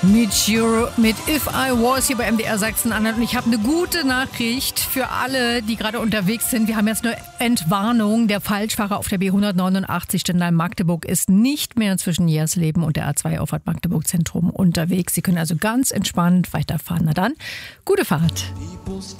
Mit If I Was hier bei MDR Sachsen-Anhalt. Und ich habe eine gute Nachricht für alle, die gerade unterwegs sind. Wir haben jetzt eine Entwarnung. Der Falschfahrer auf der B189 Stendal-Magdeburg ist nicht mehr zwischen Jersleben und der A2-Auffahrt Magdeburg Zentrum unterwegs. Sie können also ganz entspannt weiterfahren. Na dann, gute Fahrt.